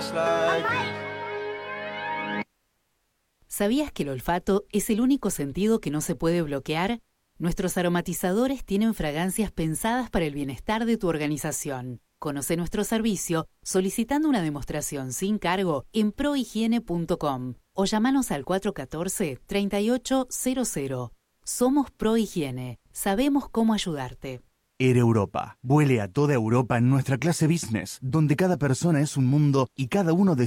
¿Sabías que el olfato es el único sentido que no se puede bloquear? Nuestros aromatizadores tienen fragancias pensadas para el bienestar de tu organización. Conoce nuestro servicio solicitando una demostración sin cargo en prohigiene.com o llámanos al 414-3800. Somos ProHigiene. Sabemos cómo ayudarte. Air Europa. Vuele a toda Europa en nuestra clase business, donde cada persona es un mundo y cada uno